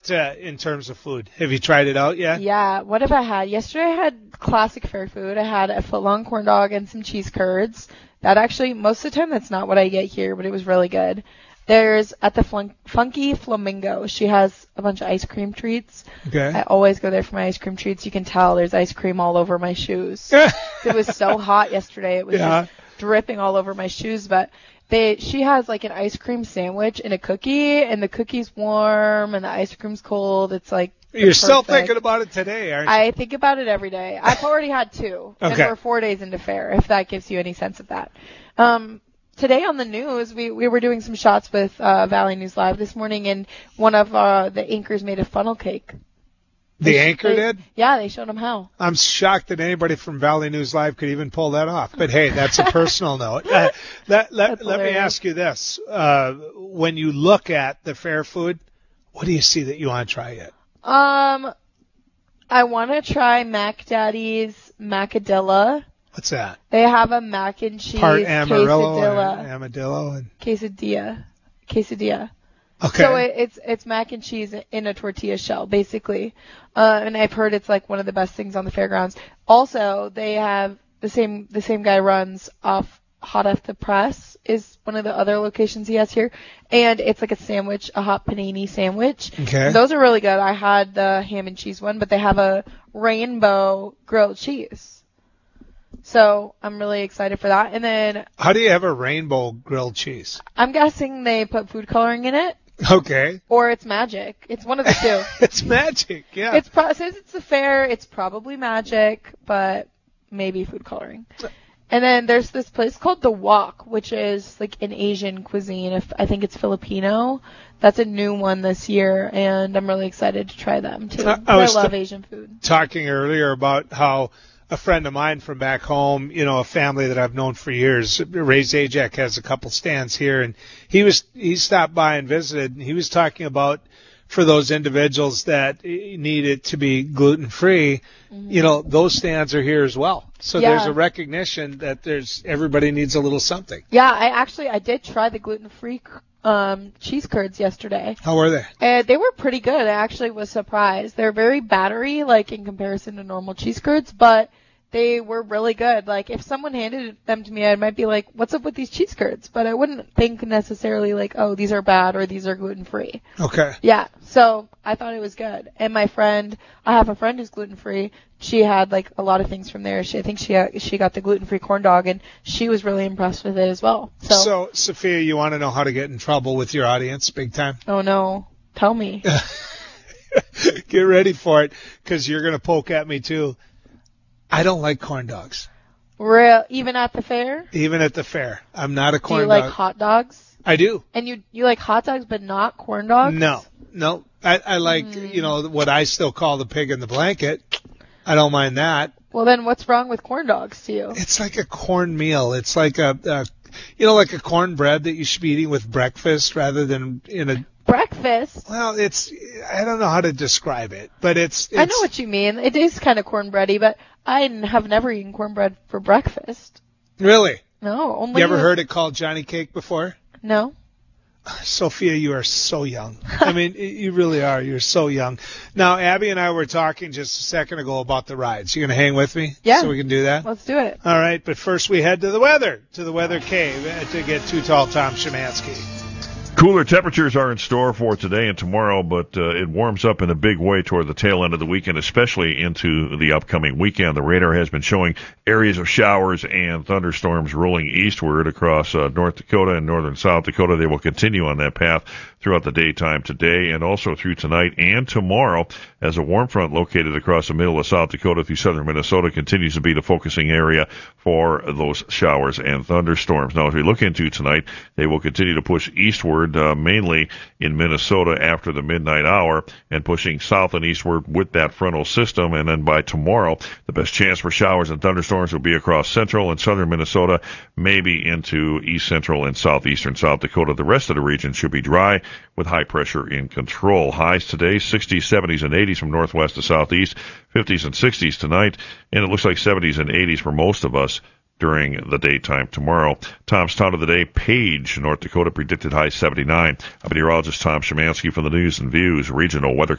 in terms of food? Have you tried it out yet? Yeah. What have I had? Yesterday I had classic fair food. I had a footlong corn dog and some cheese curds. That actually, most of the time, that's not what I get here, but it was really good. There's at the Funky Flamingo. She has a bunch of ice cream treats. Okay. I always go there for my ice cream treats. You can tell there's ice cream all over my shoes. It was so hot yesterday. It was just dripping all over my shoes. But she has like an ice cream sandwich and a cookie, and the cookie's warm and the ice cream's cold. It's like You're still thinking about it today, aren't you? I think about it every day. I've already had 2. And we're 4 days into fair, if that gives you any sense of that. Today on the news, we were doing some shots with Valley News Live this morning, and one of the anchors made a funnel cake. The anchor did? Yeah, they showed him how. I'm shocked that anybody from Valley News Live could even pull that off. But, hey, that's a personal note. Let me ask you this. When you look at the fair food, what do you see that you want to try yet? I want to try Mac Daddy's Macadilla. What's that? They have a mac and cheese Part Amarillo quesadilla. and Quesadilla. Okay. So it's mac and cheese in a tortilla shell, basically. And I've heard it's like one of the best things on the fairgrounds. Also, they have the same guy runs Hot Off the Press is one of the other locations he has here. And it's like a sandwich, a hot panini sandwich. Okay. Those are really good. I had the ham and cheese one, but they have a rainbow grilled cheese. So I'm really excited for that. And then, how do you have a rainbow grilled cheese? I'm guessing they put food coloring in it. Okay. Or it's magic. It's one of the two. It's magic, yeah. Since it's a fair, it's probably magic, but maybe food coloring. And then there's this place called The Wok, which is like an Asian cuisine. I think it's Filipino. That's a new one this year, and I'm really excited to try them too. I love Asian food. Talking earlier about how a friend of mine from back home, a family that I've known for years, Ray Zajac has a couple stands here, and he stopped by and visited, and he was talking about for those individuals that need it to be gluten-free, those stands are here as well. So there's a recognition that everybody needs a little something. Yeah, I did try the gluten-free cheese curds yesterday. How were they? They were pretty good. I actually was surprised. They're very battery, like in comparison to normal cheese curds, but they were really good. Like, if someone handed them to me, I might be like, what's up with these cheese curds? But I wouldn't think necessarily like, oh, these are bad or these are gluten-free. Okay. Yeah, so I thought it was good. And I have a friend who's gluten-free. She had, like, a lot of things from there. I think she got the gluten-free corn dog, and she was really impressed with it as well. So, Sophia, you want to know how to get in trouble with your audience big time? Oh, no. Tell me. Get ready for it, because you're going to poke at me, too. I don't like corn dogs. Even at the fair? Even at the fair. I'm not a corn dog. Do you like hot dogs? I do. And you like hot dogs but not corn dogs? No. I like, what I still call the pig in the blanket. I don't mind that. Well, then what's wrong with corn dogs to you? It's like a corn meal. It's like like a cornbread that you should be eating with breakfast rather than in a... Breakfast? Well, I don't know how to describe it, but it's I know what you mean. It is kind of cornbready, but I have never eaten cornbread for breakfast. Really? No. Only you ever heard it called Johnny Cake before? No. Sophia, you are so young. I mean, you really are. You're so young. Now, Abby and I were talking just a second ago about the rides. You going to hang with me? Yeah. So we can do that? Let's do it. All right, but first we head to the Weather Cave to get Too Tall Tom Szymanski. Cooler temperatures are in store for today and tomorrow, but it warms up in a big way toward the tail end of the weekend, especially into the upcoming weekend. The radar has been showing areas of showers and thunderstorms rolling eastward across North Dakota and northern South Dakota. They will continue on that path throughout the daytime today and also through tonight and tomorrow, as a warm front located across the middle of South Dakota through southern Minnesota continues to be the focusing area for those showers and thunderstorms. Now, as we look into tonight, they will continue to push eastward, mainly in Minnesota after the midnight hour, and pushing south and eastward with that frontal system. And then by tomorrow, the best chance for showers and thunderstorms will be across central and southern Minnesota, maybe into east central and southeastern South Dakota. The rest of the region should be dry with high pressure in control. Highs today, 60s, 70s, and 80s from northwest to southeast, 50s and 60s tonight, and it looks like 70s and 80s for most of us during the daytime tomorrow. Tom's Town of the Day, Page, North Dakota, predicted high 79. I'm meteorologist Tom Szymanski from the News and Views Regional Weather